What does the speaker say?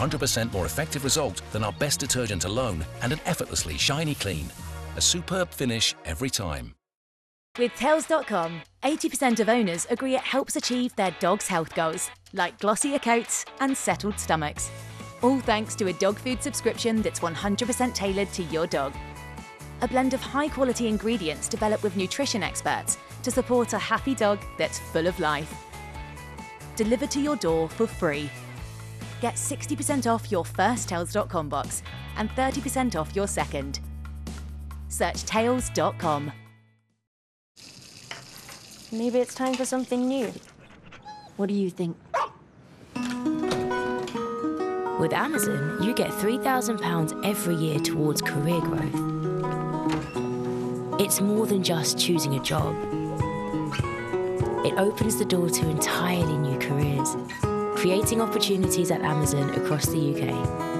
100% more effective result than our best detergent alone and an effortlessly shiny clean. A superb finish every time. With Tails.com, 80% of owners agree it helps achieve their dog's health goals, like glossier coats and settled stomachs. All thanks to a dog food subscription that's 100% tailored to your dog. A blend of high-quality ingredients developed with nutrition experts to support a happy dog that's full of life. Delivered to your door for free. Get 60% off your first Tails.com box and 30% off your second. Search Tails.com. Maybe it's time for something new. What do you think? With Amazon, you get £3,000 every year towards career growth. It's more than just choosing a job. It opens the door to entirely new careers, creating opportunities at Amazon across the UK.